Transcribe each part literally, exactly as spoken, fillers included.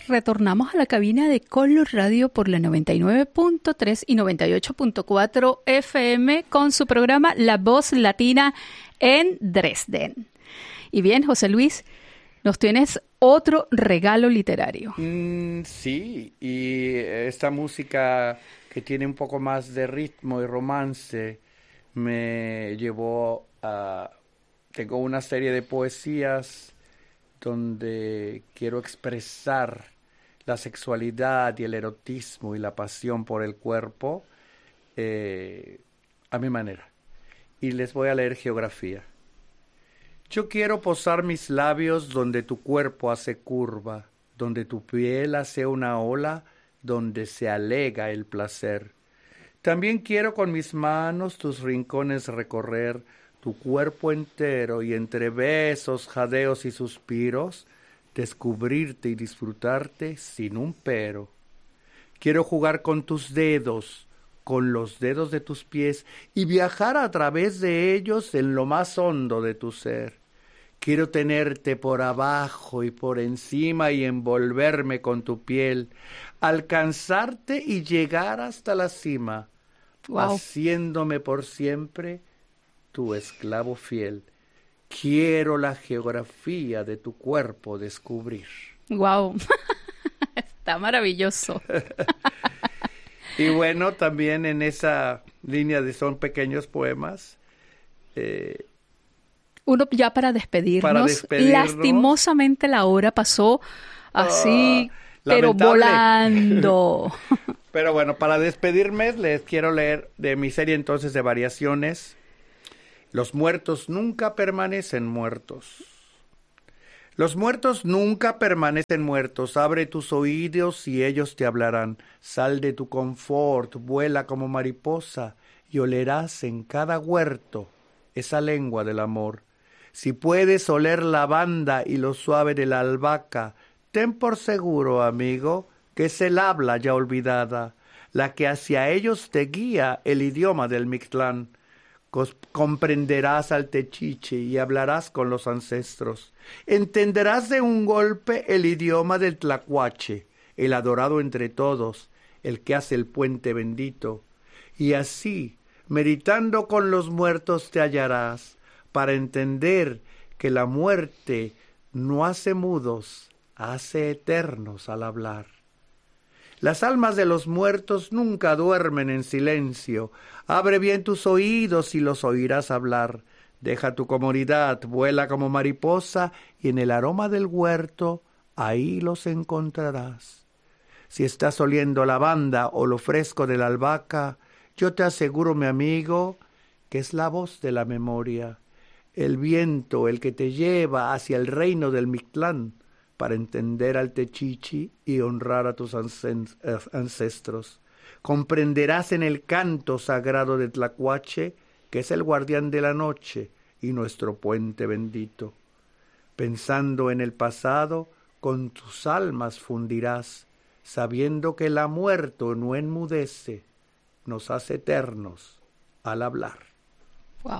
retornamos a la cabina de Color Radio por la noventa y nueve punto tres y noventa y ocho punto cuatro F M con su programa La Voz Latina en Dresden. Y bien, José Luis, nos tienes otro regalo literario. Mm, sí, y esta música que tiene un poco más de ritmo y romance me llevó a... Tengo una serie de poesías donde quiero expresar la sexualidad y el erotismo y la pasión por el cuerpo eh, a mi manera. Y les voy a leer geografía. Yo quiero posar mis labios donde tu cuerpo hace curva, donde tu piel hace una ola, donde se alega el placer. También quiero con mis manos tus rincones recorrer, tu cuerpo entero, y entre besos, jadeos y suspiros, descubrirte y disfrutarte sin un pero. Quiero jugar con tus dedos, con los dedos de tus pies, y viajar a través de ellos en lo más hondo de tu ser. Quiero tenerte por abajo y por encima y envolverme con tu piel, alcanzarte y llegar hasta la cima, wow, haciéndome por siempre tu esclavo fiel. Quiero la geografía de tu cuerpo descubrir. Wow, está maravilloso. Y bueno, también en esa línea de son pequeños poemas. Eh, Uno ya para despedirnos. Para despedirnos. Lastimosamente la hora pasó así, oh, pero lamentable. Volando. Pero bueno, para despedirme les quiero leer de mi serie entonces de variaciones. Los muertos nunca permanecen muertos. Los muertos nunca permanecen muertos. Abre tus oídos y ellos te hablarán. Sal de tu confort, vuela como mariposa y olerás en cada huerto esa lengua del amor. Si puedes oler lavanda y lo suave de la albahaca, ten por seguro, amigo, que es el habla ya olvidada, la que hacia ellos te guía el idioma del Mictlán. Comprenderás al Techiche y hablarás con los ancestros. Entenderás de un golpe el idioma del Tlacuache, el adorado entre todos, el que hace el puente bendito. Y así, meditando con los muertos te hallarás, para entender que la muerte no hace mudos, hace eternos al hablar. Las almas de los muertos nunca duermen en silencio. Abre bien tus oídos y los oirás hablar. Deja tu comodidad, vuela como mariposa, y en el aroma del huerto, ahí los encontrarás. Si estás oliendo lavanda o lo fresco de la albahaca, yo te aseguro, mi amigo, que es la voz de la memoria, el viento el que te lleva hacia el reino del Mictlán, para entender al Techichi y honrar a tus ancestros. Comprenderás en el canto sagrado de Tlacuache, que es el guardián de la noche y nuestro puente bendito. Pensando en el pasado, con tus almas fundirás, sabiendo que la muerte no enmudece, nos hace eternos al hablar. Wow.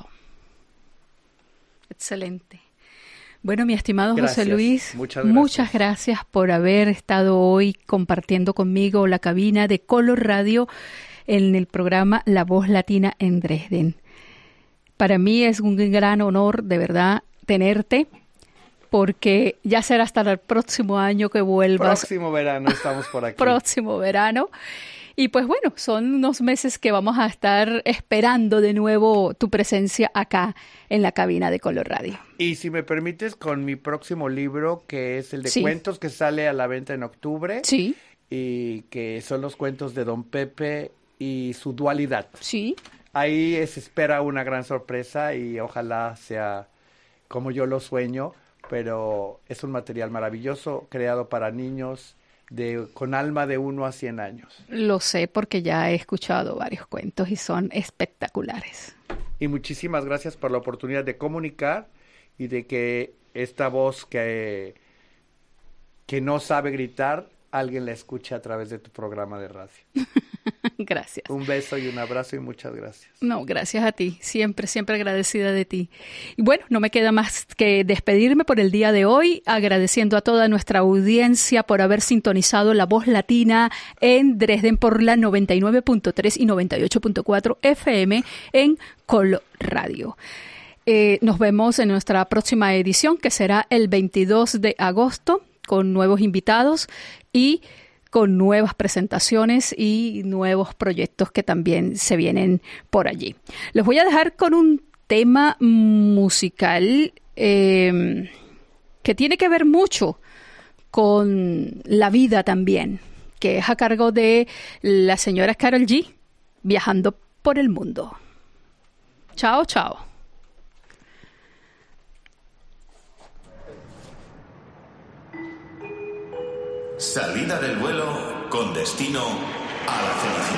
Excelente. Bueno, mi estimado gracias, José Luis, muchas gracias. muchas gracias por haber estado hoy compartiendo conmigo la cabina de Color Radio en el programa La Voz Latina en Dresden. Para mí es un gran honor, de verdad, tenerte, porque ya será hasta el próximo año que vuelvas. Próximo verano estamos por aquí. Próximo verano. Y pues bueno, son unos meses que vamos a estar esperando de nuevo tu presencia acá en la cabina de Color Radio. Y si me permites, con mi próximo libro, que es el de sí. cuentos, que sale a la venta en octubre. Sí. Y que son los cuentos de Don Pepe y su dualidad. Sí. Ahí se espera una gran sorpresa y ojalá sea como yo lo sueño, pero es un material maravilloso, creado para niños, de con alma de uno a cien años. Lo sé porque ya he escuchado varios cuentos y son espectaculares. Y muchísimas gracias por la oportunidad de comunicar y de que esta voz que, que no sabe gritar, alguien la escuche a través de tu programa de radio. Gracias. Un beso y un abrazo y muchas gracias. No, gracias a ti. Siempre, siempre agradecida de ti. Y bueno, no me queda más que despedirme por el día de hoy, agradeciendo a toda nuestra audiencia por haber sintonizado La Voz Latina en Dresden por la noventa y nueve punto tres y noventa y ocho punto cuatro F M en Color Radio. Eh, nos vemos en nuestra próxima edición, que será el veintidós de agosto, con nuevos invitados y con nuevas presentaciones y nuevos proyectos que también se vienen por allí. Los voy a dejar con un tema musical eh, que tiene que ver mucho con la vida también, que es a cargo de la señora Karol G, Viajando por el Mundo. Chao, chao. Salida del vuelo con destino a la felicidad.